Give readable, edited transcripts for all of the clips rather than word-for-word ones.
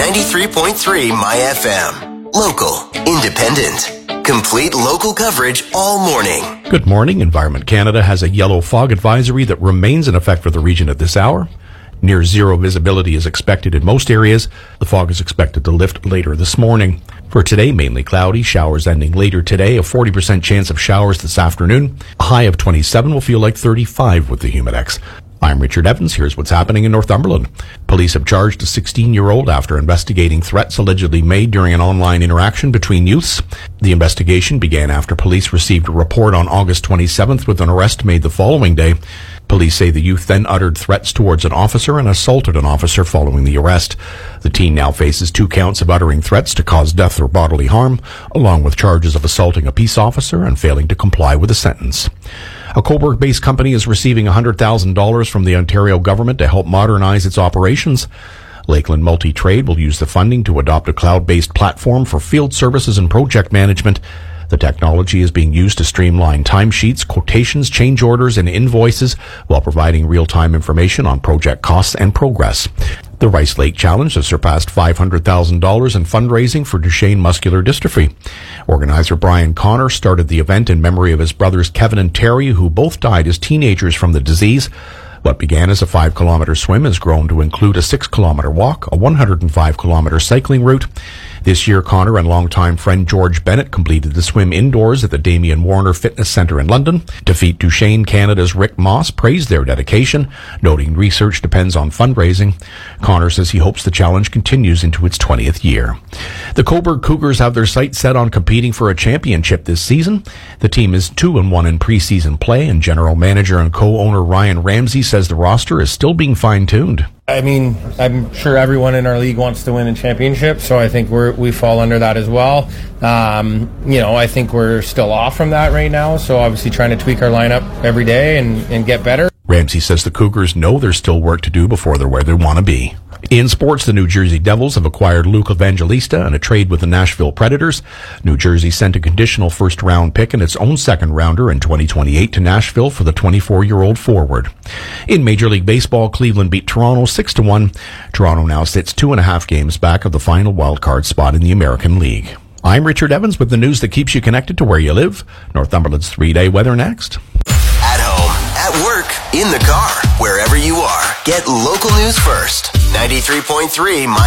93.3 My FM. Local, independent, complete local coverage all morning. Good morning. Environment Canada has a yellow fog advisory that remains in effect for the region at this hour. Near zero visibility is expected in most areas. The fog is expected to lift later this morning. For today, mainly cloudy, showers ending later today, a 40% chance of showers this afternoon. A high of 27 will feel like 35 with the Humidex. I'm Richard Evans. Here's what's happening in Northumberland. Police have charged a 16-year-old after investigating threats allegedly made during an online interaction between youths. The investigation began after police received a report on August 27th with an arrest made the following day. Police say the youth then uttered threats towards an officer and assaulted an officer following the arrest. The teen now faces 2 counts of uttering threats to cause death or bodily harm, along with charges of assaulting a peace officer and failing to comply with a sentence. A Cobourg-based company is receiving $100,000 from the Ontario government to help modernize its operations. Lakeland Multi-Trade will use the funding to adopt a cloud-based platform for field services and project management. The technology is being used to streamline timesheets, quotations, change orders, and invoices while providing real-time information on project costs and progress. The Rice Lake Challenge has surpassed $500,000 in fundraising for Duchenne muscular dystrophy. Organizer Brian Connor started the event in memory of his brothers Kevin and Terry, who both died as teenagers from the disease. What began as a 5-kilometer swim has grown to include a 6-kilometer walk, a 105-kilometer cycling route. This year, Connor and longtime friend George Bennett completed the swim indoors at the Damien Warner Fitness Centre in London. Defeat Duchenne Canada's Rick Moss praised their dedication, noting research depends on fundraising. Connor says he hopes the challenge continues into its 20th year. The Cobourg Cougars have their sights set on competing for a championship this season. The team is 2-1 in preseason play, and general manager and co-owner Ryan Ramsey says the roster is still being fine-tuned. I mean, I'm sure everyone in our league wants to win a championship, so I think we fall under that as well. I think we're still off from that right now, so obviously trying to tweak our lineup every day and get better. Ramsey says the Cougars know there's still work to do before they're where they want to be. In sports, the New Jersey Devils have acquired Luke Evangelista in a trade with the Nashville Predators. New Jersey sent a conditional first-round pick and its own second-rounder in 2028 to Nashville for the 24-year-old forward. In Major League Baseball, Cleveland beat Toronto 6-1. Toronto now sits 2.5 games back of the final wildcard spot in the American League. I'm Richard Evans with the news that keeps you connected to where you live. Northumberland's 3-day weather next. At home, at work, in the car, wherever you are, get local news first. 93.3 My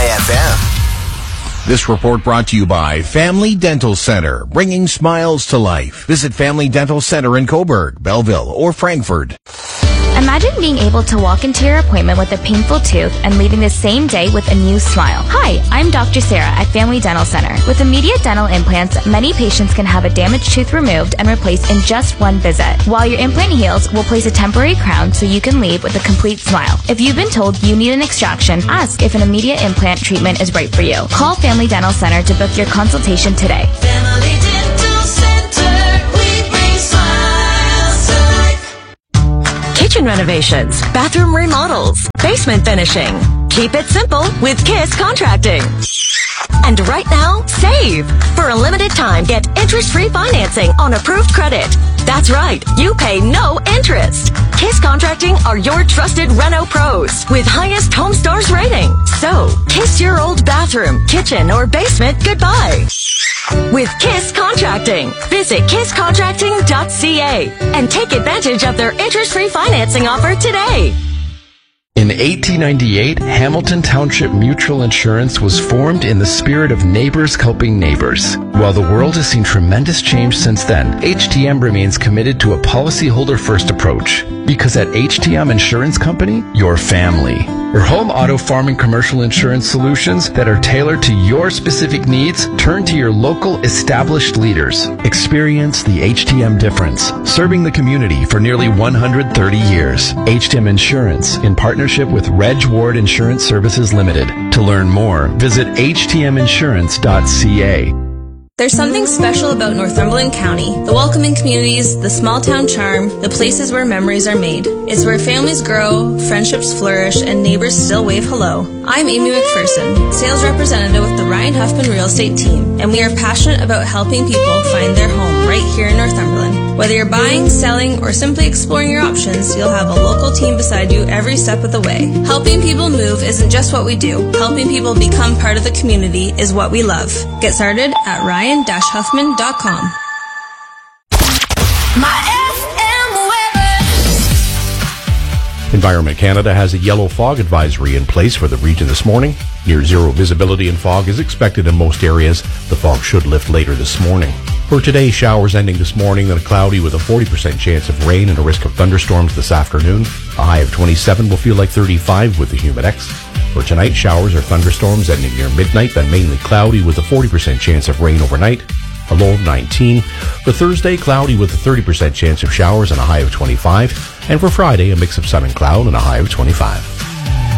FM. This report brought to you by Family Dental Center, bringing smiles to life. Visit Family Dental Center in Cobourg, Belleville, or Frankfurt. Imagine being able to walk into your appointment with a painful tooth and leaving the same day with a new smile. Hi, I'm Dr. Sarah at Family Dental Center. With immediate dental implants, many patients can have a damaged tooth removed and replaced in just one visit. While your implant heals, we'll place a temporary crown so you can leave with a complete smile. If you've been told you need an extraction, ask if an immediate implant treatment is right for you. Call Family Dental Center to book your consultation today. Family Dental Center, we bring smiles to life. Kitchen renovations, bathroom remodels, basement finishing. Keep it simple with KISS Contracting. And right now, save! For a limited time, get interest-free financing on approved credit. That's right, you pay no interest. KISS Contracting are your trusted reno pros with highest Home Stars rating. So, kiss your old bathroom, kitchen, or basement goodbye. With KISS Contracting, visit kisscontracting.ca and take advantage of their interest-free financing offer today. In 1898, Hamilton Township Mutual Insurance was formed in the spirit of neighbors helping neighbors. While the world has seen tremendous change since then, HTM remains committed to a policyholder-first approach. Because at HTM Insurance Company, your family. For home, auto, farm, and commercial insurance solutions that are tailored to your specific needs, turn to your local established leaders. Experience the HTM difference, serving the community for nearly 130 years. HTM Insurance, in partnership with Reg Ward Insurance Services Limited. To learn more, visit htminsurance.ca. There's something special about Northumberland County, the welcoming communities, the small town charm, the places where memories are made. It's where families grow, friendships flourish, and neighbors still wave hello. I'm Amy McPherson, sales representative with the Ryan Huffman Real Estate Team, and we are passionate about helping people find their home right here in Northumberland. Whether you're buying, selling, or simply exploring your options, you'll have a local team beside you every step of the way. Helping people move isn't just what we do. Helping people become part of the community is what we love. Get started at ryan-huffman.com. Environment Canada has a yellow fog advisory in place for the region this morning. Near zero visibility and fog is expected in most areas. The fog should lift later this morning. For today, showers ending this morning, then cloudy with a 40% chance of rain and a risk of thunderstorms this afternoon. A high of 27 will feel like 35 with the Humidex. For tonight, showers or thunderstorms ending near midnight, then mainly cloudy with a 40% chance of rain overnight. A low of 19. For Thursday, cloudy with a 30% chance of showers and a high of 25. And for Friday, a mix of sun and cloud and a high of 25.